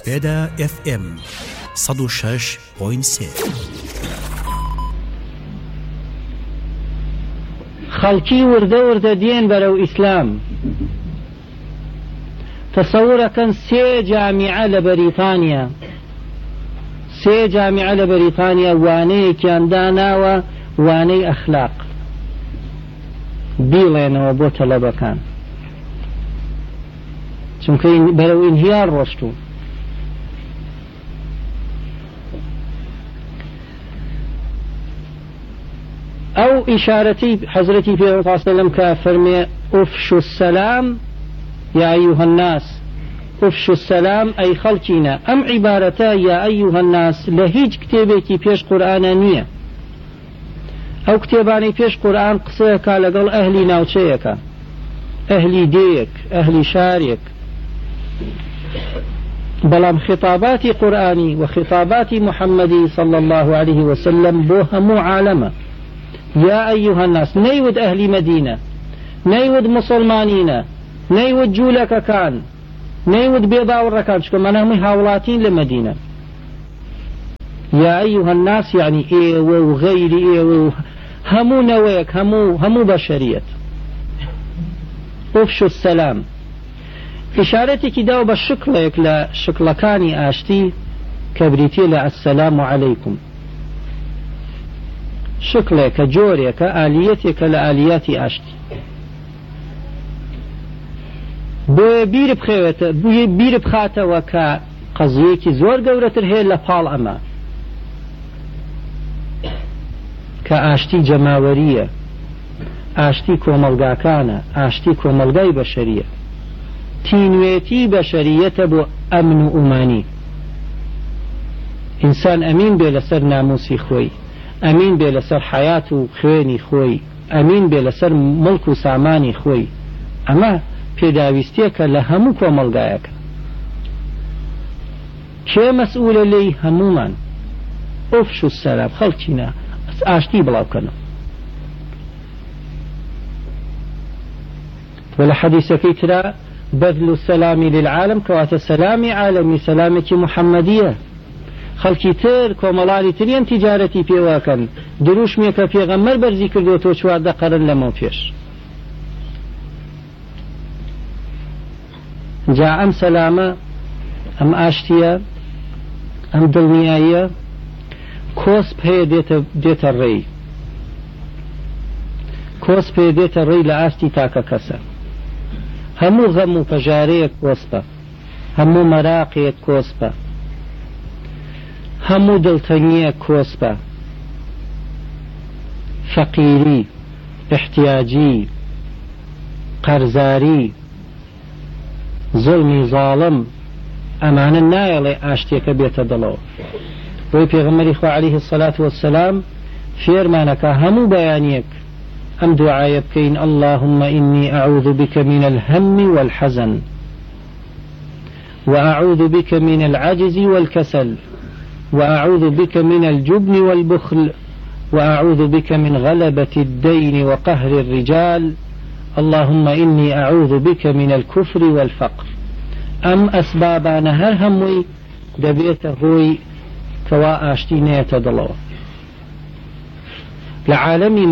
سبيدا FM 106.3 خەڵکی وردە دێن بەرەو ئیسلام. تەسەورەکەن سێ جامیعە لە بەریتانیا، وانەیەکیان داناوە وانەی ئەخلاق بیڵێنەوە بۆ تەلەبەکان، چونکە بەرەو ئینهیار ڕۆشتوو. ئەو ئیشارەتی حەزرەتی پێغەمبەر صلی الله علیه و سلم کە فەرمێ ئوفشوا السلام یا ئەیها الناس، ئوفشوا السلام ئەی خەڵکینە. ئەم عیبارەتە یا ئەیها الناس لە هیچ کتێبێکی پێش قورئانە نییە. ئەو کتێبانەی پێش قورئان قسەیەکە لەگەڵ ئەهلی ناوچەیەکە، ئەهلی دێیەک، ئەهلی شارێک، بەڵام خطاباتی قورئانی و خطاباتی محەممەدی صلی الله عليه وسلم بۆ هەموو عالەمە. یا ئەیها الناس نەیوت ئەهلی مەدینە، نەیوت مسلمانینە، نەیوت جوولەکەکان، نەیوت بێباوەڕەکان، چکە من هەمووی هاوڵاتین لە مەدینە. یا ئەیها الناس یعنی ئێوە و غەیری ئێوە و هەموو نەوەیەک، هەموو بەشەریەت. ئوفشوا السلام ئشارەتێکی داوە بە شکڵێک لە شکڵەکانی ئاشتی کە بریتیە لە ئەسسەلام عەلەیکم، شکلێکە، جۆرێکە، ئالیەتێکە لە ئالیاتی ئاشتی. بۆیە بیر بخاتەوە کە قەزیەکی زۆر گەورەتر هەیە لە پاڵ ئەمە، کە ئاشتی جەماوەریە، ئاشتی کۆمەلگاکانە، ئاشتی کۆمەلگای بەشەریە، تینوێتی بەشەریەتە بۆ ئەمن و ئومانی. ئینسان ئەمین بێ لەسەر ناموسی خۆی، ئەمین بێ لەسەر حیات و خوێنی خۆی، ئەمین بێ لەسەر مڵک و سامانی خۆی. ئەمە پێداویستیەکە لە هەموو کۆمەلگایەکە. کێ مەسئولە لێی؟ هەمومان. ئوفشوا السلام، خەڵکینە ئاشتی بڵاوکەنە. ولا حديثكي ترى بذل السلام للعالم كوات سلامي عالمي، سلامك محمدية. خەڵکی تر کۆمەڵانی تریان تیجارەتی پێواکەن، دروشمێکە پێغەمبەر بەرزی کردوەوە 14 قەرن لەمەوە پێش. جا ئەم سەلامە، ئەم ئاشتیە، ئەم دڵنیاییە کۆسپ هەیە دێتە ڕێی، کۆسپ هەیە دێتە ڕێی لە ئاستی تاکە کەسە. هەموو غەم و پەژارەیەک کۆسپە، هەموو مەراقێک کۆسپە، هەموو دڵتەنگیە کۆسپە، فەقیری، احتیاجی، قەرزاری، زوڵمی زاڵم، ئەمانە نایەڵێ ئاشتێکە بێتە دڵەوە. بۆی پێغەمبەری خوا عەلەیهی السەلات وەسسەلام فێرمانەکە هەموو بەیانیەک ئەم دوعایە بکەین: اللهم إني أعوذ بك من الهم والحزن، وأعوذ بك من العجز والكسل، وأعوذ بك من الجبن والبخل، وأعوذ بك من غلبة الدين وقهر الرجال، اللهم إني أعوذ بك من الكفر والفقر. أم أسبابان هر هموي دبيت هوي كوا آشتينية دلو لعالمي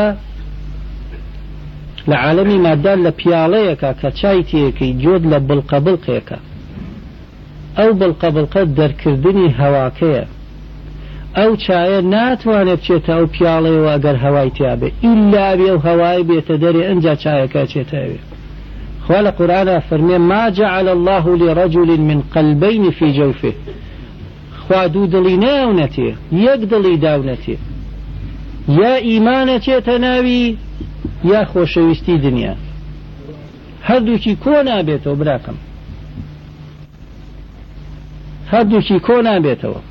مادة لبياليكا كتشايتيكي جود لبلقبلقيكا، ئەو بڵقە دەرکردنی هەواکەیە. ئەو چایە ناتوانێت بچێتە ئەو پیاڵەیەوە ئەگەر هەوای تیابێ، ئیلا بێ و هەوای بێتە دەرێ، ئەنجا چایەکە چێتەوێ. خوا لە قورئانە فەرمێ: ما جعل الله لرجل من قلبين في جوفه. خوا دوو دڵی ناونەتێ، یەک دڵی داونەتێ، یا ئیمانە چێتە ناوی، یا خۆشەویستی دنیا. هەردووکی کۆ نابێتەوە براکەم، هەردووکی کۆ نابێتەوە.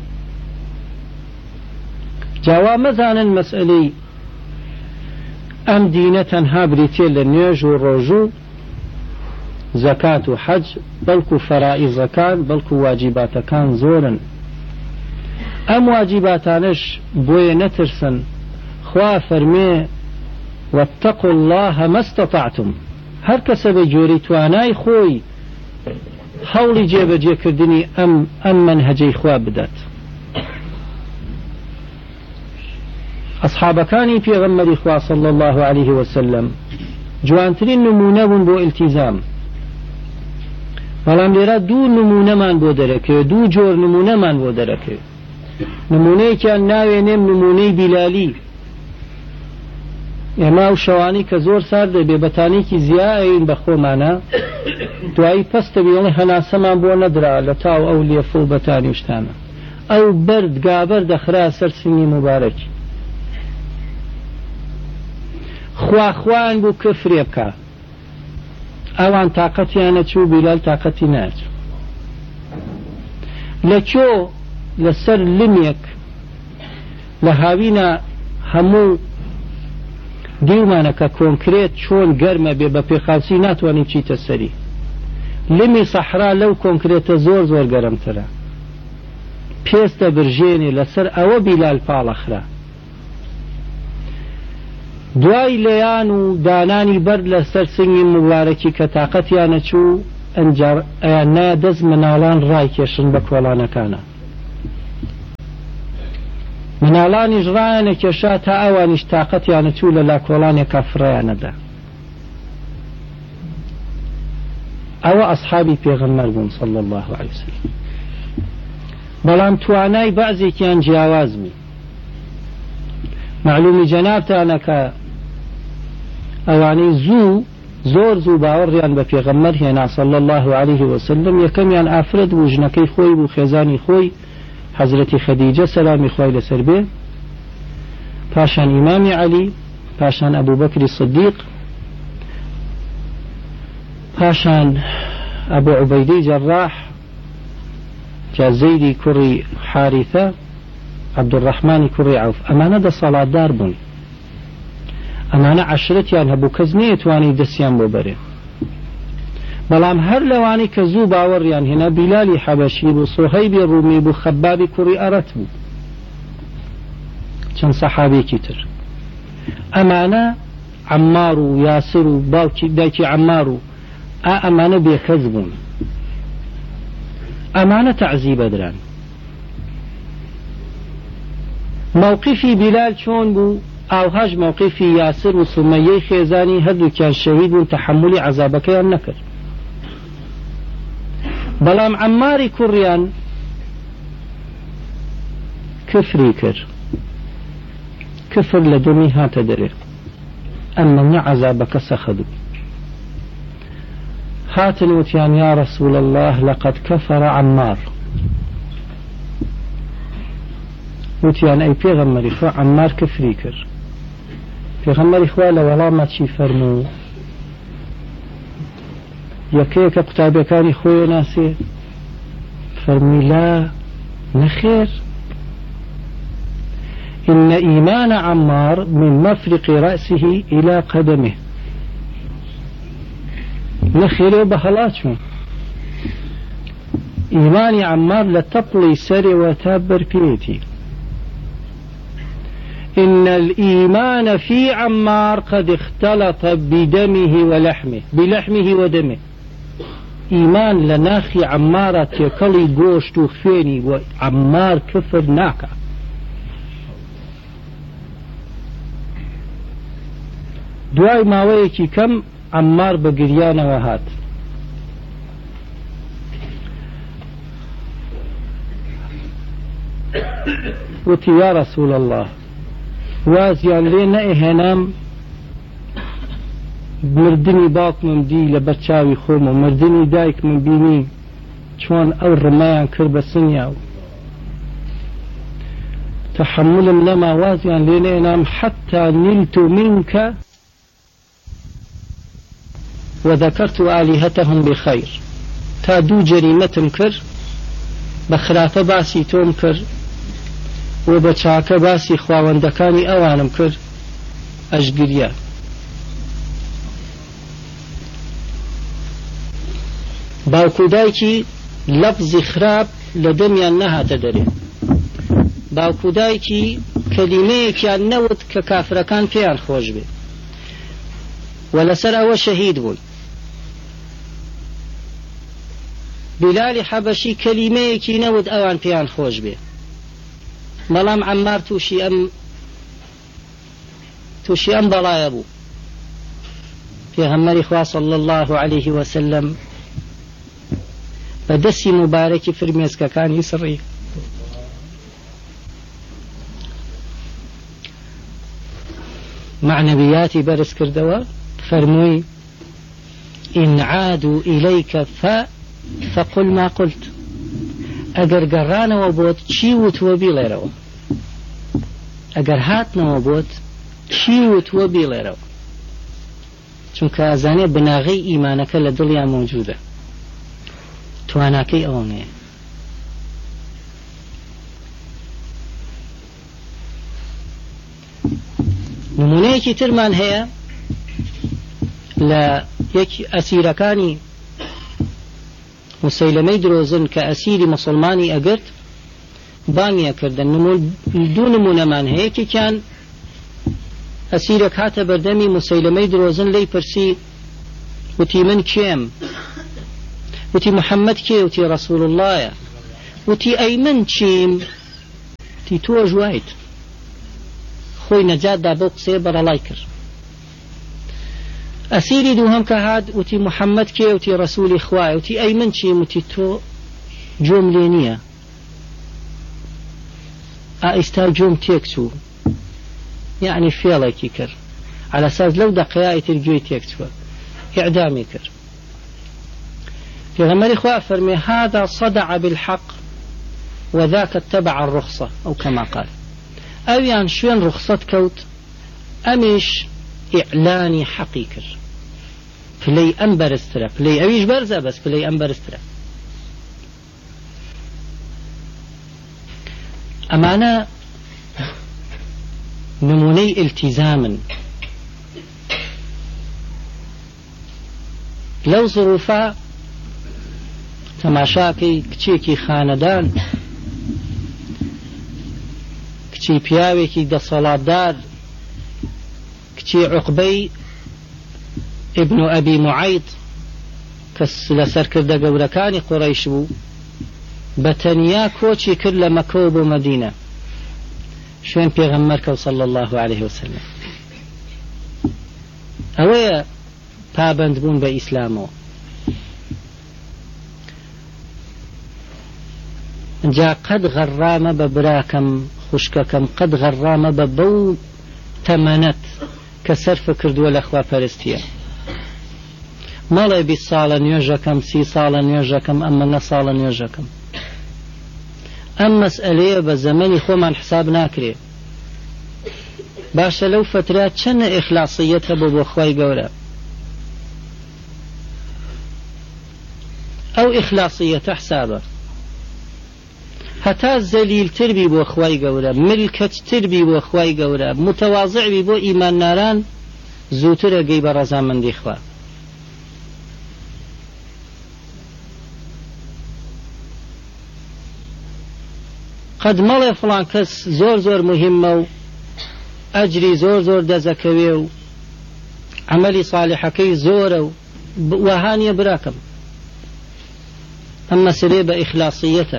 جاوا مەزانن مەسئلەی ئەم دینە تەنها بریتێ لە نوێژ و ڕۆژوو، زەکات و حەج، بەڵکو فەرائیزەکان، بەڵکو واجیباتەکان زۆرن. ئەم واجیباتانش بۆیە نەترسن. خوا فەرمێ: واتقوا الله ما استطعتم. هەر کەسە بە جۆرەی توانای خۆی هەوڵی جێبەجێکردنی ئەم منهەجەی خوا بدات. ئەصحابەکانی پێغەمبەری خوا صلی الله عليه وسلم جوانترین نمونە بوون بۆ ئیلتیزام. بەڵام لێرە دوو نمونەمان بۆ دەرەکەوێت، دوو جۆر نمونەمان بۆ دەرەکەوێت. نمونەیەکیان ناوێنێم نمونەی بیلالی. ئێمە و شەوانی کە زۆر ساردە بێبەتانێکی زیایین بە خۆمانە، دوایی پەستە بێڵێ هەناسەمان بۆ نەدرا لە تاو ئەو لێفڵ بەتانی شتانە، ئەو بەرد گابەر دەخرا سەر سنگی مبارەکی خواخوان بوو کفرێ بکە. ئەوان تااقەتیانە چوو، بیلال تااقەتی ناچوو. لە کۆ لەسەر لمێک لە هاوینە هەموو دیومانە کە کۆنکرێت چۆن گەرمە بێ بە پێخاوسی ناتوانین چیتە سەری. لمی سەحرا لەو کۆنکرێتە زۆر زۆر گەرمترە، پێستە برژێنێ لەسەر ئەوە بیلال پاڵەخرا. دوای لەیان و دانانی بەرد لەسەر سنگی مبارەکی کە تااقەتیانە چوو، ئەیاننا دەست مناڵان ڕایکێشن بە کۆڵانەکانە. مناڵانیش ڕایانە کێشا تا ئەوانیش تااقەتیانە چوو لە لا کۆڵانێکا فڕیانەدا. ئەوە ئەصحابی پێغەمبەر بوون صلی الله عليه وسلم. بەڵام توانای بەعزێکیان جیاواز بوو. معلومی جەنابتانە کە ئەوانەی زۆر زوو باوەڕیان بە پێغەمبەر هێنا صلی الله عليه وسلم، یەکەمیان ئافرەت بوو، ژنەکەی خۆی بوو، خێزانی خۆی حەزرەتی خەدیجە سەلامی خوای لەسەر بێ، پاشان ئیمامی عەلی، پاشان ئەبوو بەکری صدیق، پاشان ئەبوو عوبەیدەی جەڕاح، جا زەیدی کوڕی حارثە، عەبدوڕەحمانی کوڕی عەوف. ئەمانە دەسەڵاتدار بوون، ئەمانە عەشرەتیان هەبوو، کەس نەیەتوانی دەستیان بۆ بەرێ. بەڵام هەر لەوانی کە زوو باوەڕیان هێنا، بیلالی حەبەشی بوو، سوهەیبی ڕومی بوو، خەبابی کوڕی ئەرەت بوو، چەند سەحابێکی تر. ئەمانە عەمار و یاسر و باوکی دایکی عەمار و ئەمانە بێکەس بوون، ئەمانە تەعزیبە دران. موقفی بیلال چۆن بوو؟ ئاوهاش موقفی یاسر و سومەیەی خێزانی هەردووکیان شەهید بوون، تەحملی عەزابەکەیان نەکرد. بەڵام عەماری کوڕیان کفری کرد، کفر لە دەمی هاتە دەرێ، ئەمە عەزابەکە سەخت بوو. هاتن وتیان یا رسول الله لقد كفر عمار. وتیان ئەی پێغەمبەری خوا عەمار کفری کرد. پێغەمبەری خوا لە وەڵامە چی فەرموو؟ یەکەیەکە قوتابیەکانی خۆی ناسێ، فەرمی لا نەخێر، إن إيمان عمار من مفرق رأسه إلى قدمه. نخير بهلاتشون إيمان عمار لتطلي سري وتابر بيتي. إن الإيمان في عمار قد اختلط بدمه ولحمه، بلحمه ودمه. إيمان لناخي عمارة يكلي قوشت وخفيني، وعمار كفر ناكا. دوای ماوەیەکی کەم عەمار بە گریانەوە هات. وتی یا رسول الله، وازیان لێ نەئێهێنام مردنی باوکمم دی لە بەرچاوی خۆم و مردنی دایکمم بینی چۆن ئەو ڕمەیان کرد بە سنیا و تەحملم نەما، وازیان لێ نەئێنام حتى نلت منك وذكرت آلهتهم بخير. تا دو جريمتم كر، بخرافة باسي توم كر، وبچاكة باسي خواوندكاني اوانم كر، اشگريا. باوكو دايكي لفظ خراب لدميان نها تدري، باوكو دايكي كلمة كيان نوت ككافر كان فيان خوش بي، ولسر او شهيد بوي. بلالی حەبەشی کەلیمەیەکی نەوت ئەوان پێیان خۆش بێ، بەڵام عەمار تووشی ئەم بەڵایە بوو. پێغەمبەری خوا صلی الله عليه وسلم بە دەستی مبارەکی فرمێسکەکانی سڕی معنەویاتی بەرز کردەوە، فەرمووی إن عادوا إليك فقل ما قلت. ئەگەر گەڕانەوە بۆت چی وتووە بیڵێرەوە، ئەگەر هاتنەوە بۆت چی وتووە بیڵێرەوە، چونکە ئەزانێ بناغەی ئیمانەکە لە دڵیان موجودە، تواناکەی ئەوە نییە. نمونەیەکی ترمان هەیە لە یەکی ئەسیرەکانی مسەیلەمەی درۆزن کە ئەسیری مسلمانی ئەگرت بانگیە کردن. دوو نمونەمان هەیە، یەکێکیان ئەسیرێک هاتە بەردەمی مسەیلەمەی درۆزن، لی پرسی وتی من کێم؟ وتی محەممەد کێ؟ وتی ڕەسوول اللهە. وتی ئەی من چیم؟ وتی تۆ ژوایت. خۆی نەجاتدا بۆ قسەیە بەرەڵای کرد. ئەسیری دووهەم کە هات وتی محەممەد کێ؟ وتی ڕەسوولی خوایە. وتی ئەی من چیم؟ وتی تۆ جۆم لێ نییە. ئائستا جۆم تێک چوو، یعنی فێڵێکی کرد، على ئەساس لەو دەقەیە ئیتر گوێی تێک چووە، ئیعدامی کرد. پێغەمبەری خوا فەرمێ هذا صدع بالحق وذاك اتبع الرخصة أو كما قال. ئەویان شوێن ڕوخسەت کەوت، ئەمیش ئیعلانی حەقی کرد، پلەی ئەم بەرزترە، پلەی ئەویش بەرزە بەس پلەی ئەم بەرزترە. ئەمانە نمونەی ئیلتیزامن. لەو زروفە تەماشاکەی کچێکی خانەدان، کچی پیاوێکی دەسەڵاتدار، کچی عوقبەی ئیبن ئەبی معەیط کە لە سەرکردە گەورەکانی قوڕەیش بوو، بە تەنیا کۆچی کرد لە مەکە بۆ مەدینە، شوێن پێغەمبەر کەوت صلی الله عليه وسلم. ئەوەیە پابند بوون بە ئیسلامەوە. جا قەد غەڕامە بە براکەم خوشکەکەم، قەد غەڕامە بە بەو تەمەنەت کە سەرفە کردووە لە خواپەرستیە. مەڵێ 20 ساڵە نوێژەکەم، 30 ساڵە نوێژەکەم، ئەمە نە ساڵە نوێژەکەم. ئەم مەسئلەیە بە زەمەنی خۆمان حساب ناکرێ. باشە لەو فترە چەنە ئیخلاسیەت هەبوو بۆ خوای گەورە. ئەو ئیخلاسیەتە حسابە، هەتا زەلیلتر بی بۆ خوای گەورە، ملکەتتر بی بۆ خوای گەورە، متەواضع بی بۆ ئیمانناران، زووتر ئەگەی بە ڕەزامەندی خوا. قەد مەڵێ فڵان کەس زۆر زۆر مهمە و ئەجری زۆر زۆر دەزەکەوێ و عەمەلی ساڵحەکەی زۆرە و وەهانیە براکەم. ئەم مەسەلێ بە ئیخلاسیەتە.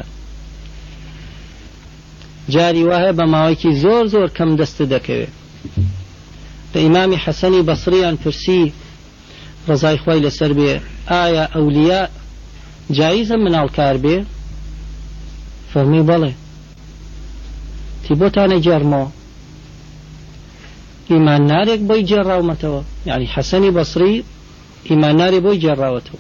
جاری وایە بە ماوەیەکی زۆر زۆر کەم دەستە دەکەوێت. بە ئیمامی حەسەنی بەسرییان پرسی ڕزای خوای لەسەر بێ، ئایا ئەولیا جایزە مناڵکار بێ؟ فەرمی بەڵێ. تی بۆتانە جێڕمەوە ئیماننارێک بۆی جێڕاومەتەوە، یعنی حەسەنی بەسری ئیماننارێک بۆی جێڕاوەتەوە.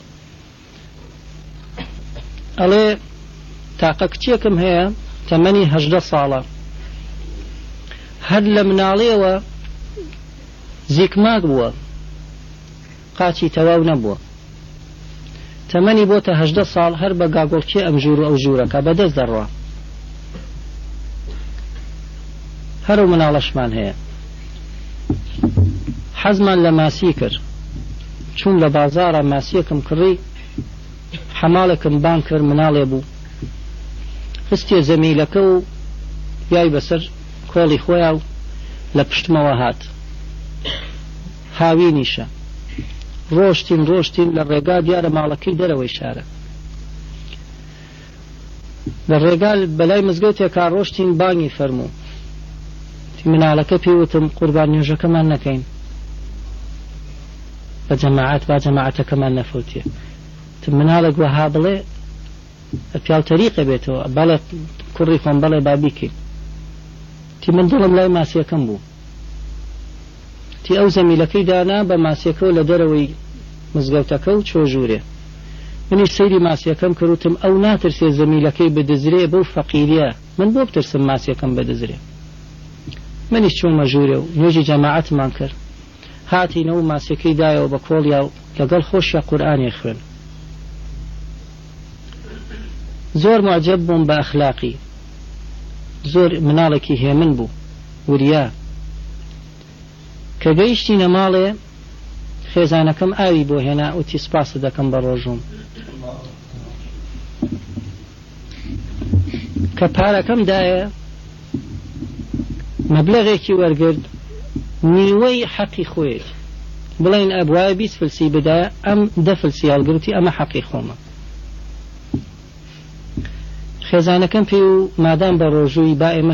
ئەڵێ تاقە کچێکم هەیە تەمەنی 18 ساڵە، هەر لە مناڵیەوە زیکماک بووە، قاچی تەواو نەبووە، تەمەنی بۆتە 18 ساڵ، هەر بە گاگۆڵکی ئەم ژوور و ئەو ژوورەکە بەدەست دەڕوا. هەرو مناڵەشمان هەیە. حەزمان لە ماسی کرد، چوون لە بازارە ماسیەکم کڕی، حەماڵێکم بان کرد، مناڵێ بوو، خستێ زەمیلەکە و یای بەسەر کۆڵی خۆیە و لە پشتمەوە هات، هاوینیشە. ڕۆشتین لە ڕێگا، دیارە ماڵەکەی دەرەوەی شارە، لە ڕێگال بەلای مزگەوتێکا ڕۆشتین بانگی فەرموو مناڵەکە پێوتم قوربان نوێژەکەمان نەکەین بە جەماعەت با جەماعەتەکەمان نەفوتێ مناڵێک وەها بڵێ پیاو تەریقە بێتەوە بەڵێ کوڕی خۆم بەڵێ با بیکەین تی من دڵم لای ماسیەکەم بوو تی ئەو زەمیلەکەی دانا بە ماسیەکە و لە دەرەوەی مزگەوتەکە و چۆ ژوورێ منیش سەیری ماسیەکەم کردوتم ئەو ناترسێ زەمیلەکەی بدزرێ بەو فەقیریە من بۆ بترسم ماسیەکەم بدزرێ منیش چۆمە ژوورێ و نوێژی جەماعەتمان کرد هاتینەوە ماسیەکەی دایەوە بە کۆڵیا و لەگەڵ خۆشیە قورئانی خوێن زۆر معجب بووم بە ئەخلاقی زۆر مناڵێکی هێمن بوو وریا کە گەیشتینە ماڵێ خێزانەکەم ئاوی بۆ هێنا وتی سپاس دەکەم بە ڕۆژوم کە پارەکەم دایە مەبلەغێکی وەرگرت نیوەی حەقی خۆیت بڵێن ئەبوایە 20 فلسی بدایە ئەم 10 فلسی هەڵگرتی ئەمە حەقی خۆمە خێزانەکەم پێی و مادام بە ڕۆژووی با ئێمە